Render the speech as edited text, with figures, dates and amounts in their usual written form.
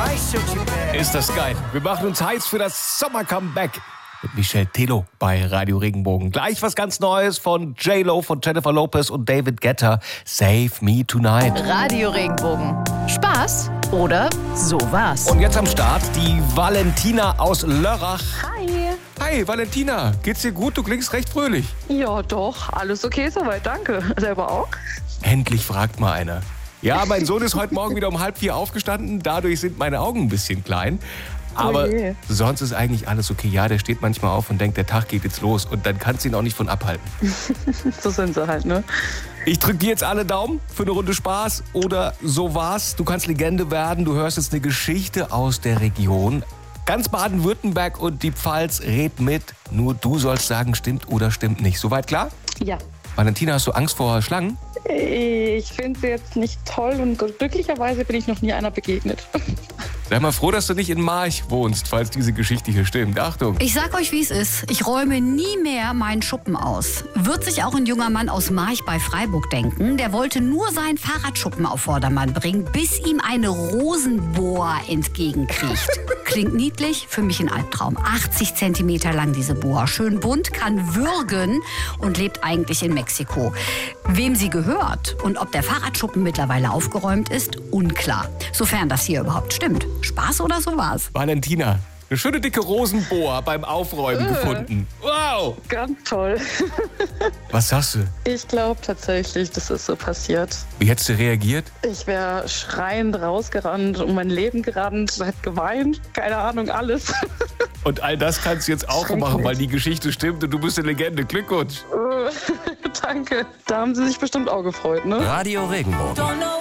Ist das geil. Wir machen uns heiß für das Sommer-Comeback mit Michel Telo bei Radio Regenbogen. Gleich was ganz Neues von J-Lo, von Jennifer Lopez und David Guetta. Save Me Tonight. Radio Regenbogen. Spaß oder so was. Und jetzt am Start die Valentina aus Lörrach. Hi. Hi Valentina, geht's dir gut? Du klingst recht fröhlich. Ja, doch. Alles okay soweit, danke. Selber auch? Endlich fragt mal einer. Ja, mein Sohn ist heute Morgen wieder um 3:30 aufgestanden. Dadurch sind meine Augen ein bisschen klein. Aber sonst ist eigentlich alles okay. Ja, der steht manchmal auf und denkt, der Tag geht jetzt los. Und dann kannst du ihn auch nicht von abhalten. So sind sie halt, ne? Ich drücke dir jetzt alle Daumen für eine Runde Spaß oder so was. Du kannst Legende werden. Du hörst jetzt eine Geschichte aus der Region. Ganz Baden-Württemberg und die Pfalz rät mit. Nur du sollst sagen, stimmt oder stimmt nicht. Soweit klar? Ja. Valentina, hast du Angst vor Schlangen? Ich finde sie jetzt nicht toll und glücklicherweise bin ich noch nie einer begegnet. Sei mal froh, dass du nicht in March wohnst, falls diese Geschichte hier stimmt. Achtung. Ich sag euch, wie es ist. Ich räume nie mehr meinen Schuppen aus. Wird sich auch ein junger Mann aus March bei Freiburg denken. Der wollte nur seinen Fahrradschuppen auf Vordermann bringen, bis ihm eine Rosenboa entgegenkriecht. Klingt niedlich, für mich ein Albtraum. 80 Zentimeter lang diese Boa. Schön bunt, kann würgen und lebt eigentlich in Mexiko. Wem sie gehört und ob der Fahrradschuppen mittlerweile aufgeräumt ist, unklar. Sofern das hier überhaupt stimmt. Spaß oder so was? Valentina, eine schöne dicke Rosenboa beim Aufräumen gefunden. Wow! Ganz toll. Was sagst du? Ich glaube tatsächlich, das ist so passiert. Wie hättest du reagiert? Ich wäre schreiend rausgerannt, um mein Leben gerannt, hätte geweint, keine Ahnung, alles. Und all das kannst du jetzt auch machen, weil die Geschichte stimmt und du bist eine Legende. Glückwunsch! Danke. Da haben sie sich bestimmt auch gefreut, ne? Radio Regenbogen.